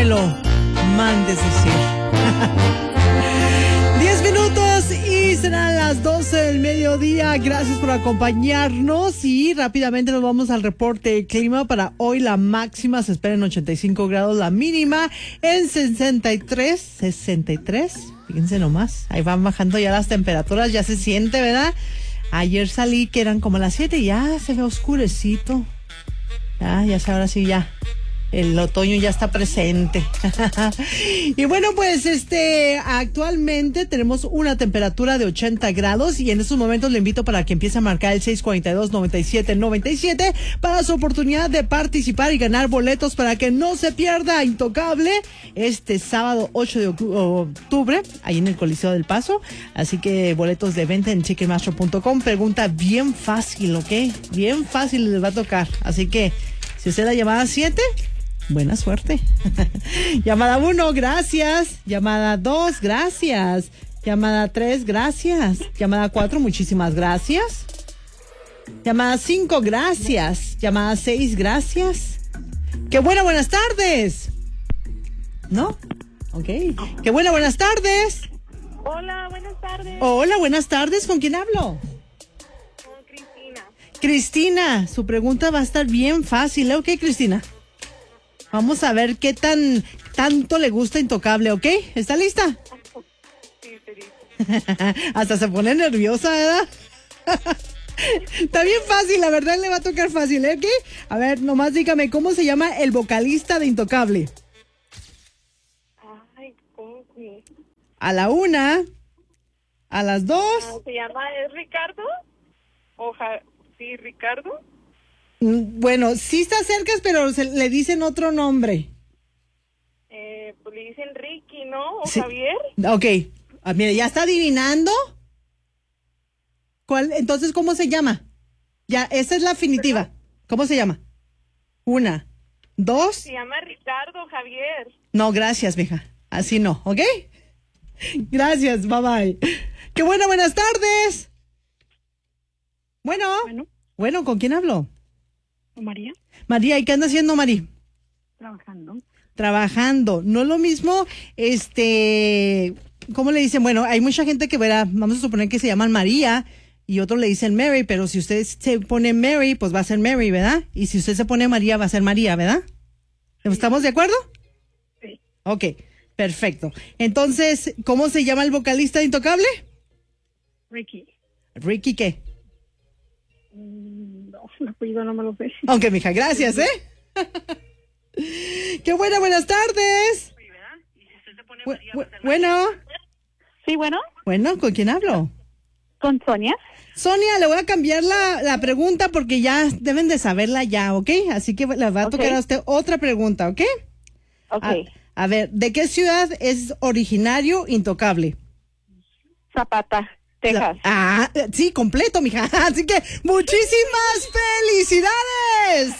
me lo mandes decir. 10 minutos y serán las 12 del mediodía. Gracias por acompañarnos y rápidamente nos vamos al reporte de clima para hoy. La máxima se espera en 85 grados, la mínima en 63. Fíjense nomás, ahí van bajando ya las temperaturas, ya se siente, ¿verdad? Ayer salí que eran como las 7 y ya se ve oscurecito. Ya sé, ahora sí ya. El otoño ya está presente. Y bueno, pues actualmente tenemos una temperatura de 80 grados y en estos momentos le invito para que empiece a marcar el 642-9797 para su oportunidad de participar y ganar boletos para que no se pierda Intocable este sábado 8 de octubre, ahí en el Coliseo del Paso. Así que boletos de venta en Ticketmaster.com. Pregunta bien fácil, ¿ok? Bien fácil les va a tocar. Así que si usted la llamada 7... buena suerte. Llamada 1, gracias. Llamada 2, gracias. Llamada 3, gracias. Llamada 4, muchísimas gracias. Llamada 5, gracias. Llamada 6, gracias. ¡Qué buenas tardes! ¿No? Ok. ¡Qué buenas tardes! Hola, buenas tardes. Hola, buenas tardes. ¿Con quién hablo? Con Cristina. Cristina, su pregunta va a estar bien fácil, ¿eh? Ok, Cristina. Vamos a ver qué tanto le gusta Intocable, ¿ok? ¿Está lista? Sí, feliz. Hasta se pone nerviosa, ¿verdad? Está bien fácil, la verdad le va a tocar fácil, ¿eh? ¿Ok? A ver, nomás dígame, ¿cómo se llama el vocalista de Intocable? Ay, ¿cómo que? A la 1, a las 2. ¿Se llama es Ricardo? Sí, Ricardo. Bueno, sí está cerca, pero le dicen otro nombre. Pues le dicen Ricky, ¿no? ¿O Sí. Javier? Ok, mire, ¿ya está adivinando? Entonces, ¿cómo se llama? Ya, esa es la definitiva. ¿Cómo se llama? 1, 2. Se llama Ricardo, Javier. No, gracias, mija. Así no, ¿ok? Gracias, bye bye. ¡Qué buenas tardes! Bueno, ¿con quién hablo? María. María, ¿y qué anda haciendo, María? Trabajando. No es lo mismo, ¿cómo le dicen? Bueno, hay mucha gente que verá, vamos a suponer que se llaman María y otros le dicen Mary, pero si usted se pone Mary, pues va a ser Mary, ¿verdad? Y si usted se pone María, va a ser María, ¿verdad? ¿Estamos de acuerdo? Sí. Ok, perfecto. Entonces, ¿cómo se llama el vocalista de Intocable? Ricky. ¿Ricky qué? No, el apellido no me lo sé. Aunque, mija, gracias, ¿eh? ¡Qué buenas tardes! Bueno. Sí, bueno. Bueno, ¿con quién hablo? ¿Con Sonia? Sonia, le voy a cambiar la pregunta porque ya deben de saberla ya, ¿ok? Así que le va a tocar a usted otra pregunta, ¿ok? Ok. A ver, ¿de qué ciudad es originario Intocable? Zapata, Texas. Sí, completo, mija. Así que muchísimas felicidades.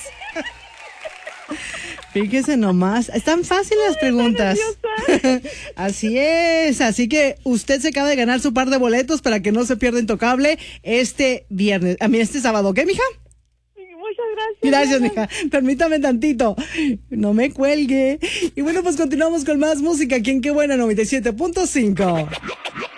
Fíjese nomás, están fáciles las preguntas. Así es, así que usted se acaba de ganar su par de boletos para que no se pierda Intocable este sábado, ¿ok, mija? Muchas gracias. Gracias, mija. Permítame tantito. No me cuelgue. Y bueno, pues continuamos con más música aquí en Qué Buena 97.5.